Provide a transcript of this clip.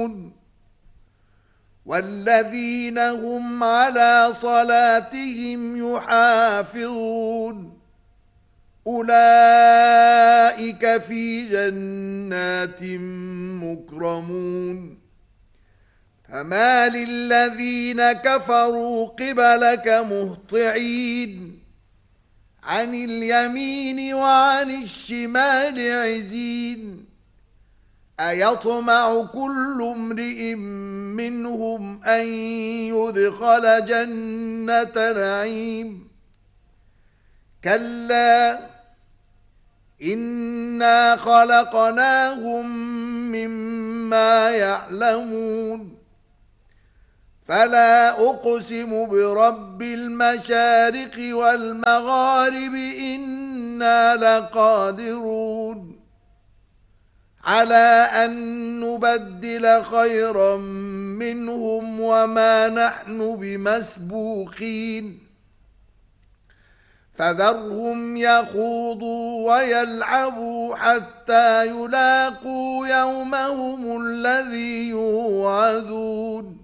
يعلمون والذين هم على صلاتهم يحافظون أولئك في جنات مكرمون فما للذين كفروا قبلك مهطعين عن اليمين وعن الشمال عزين أيطمع كل امرئ منهم أن يدخل جنة نعيم كلا إنا خلقناهم مما يعلمون فلا أقسم برب المشارق والمغارب إنا لقادرون على أن نبدل خيرا منهم وما نحن بمسبوقين فذرهم يخوضوا ويلعبوا حتى يلاقوا يومهم الذي يوعدون